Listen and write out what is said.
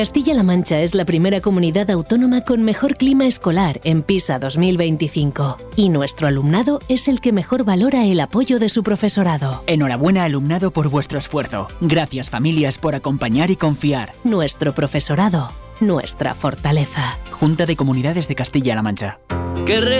Castilla-La Mancha es la primera comunidad autónoma con mejor clima escolar en PISA 2025 y nuestro alumnado es el que mejor valora el apoyo de su profesorado. Enhorabuena, alumnado, por vuestro esfuerzo. Gracias, familias, por acompañar y confiar. Nuestro profesorado, nuestra fortaleza. Junta de Comunidades de Castilla-La Mancha. Que